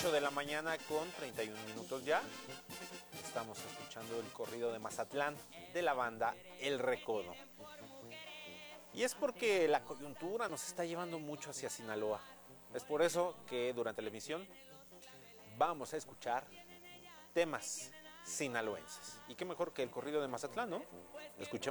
8 de la mañana con 31 minutos ya. Estamos escuchando el corrido de Mazatlán de la banda El Recodo. Y es porque la coyuntura nos está llevando mucho hacia Sinaloa. Es por eso que durante la emisión vamos a escuchar temas sinaloenses. Y qué mejor que el corrido de Mazatlán, ¿no? Escuchemos.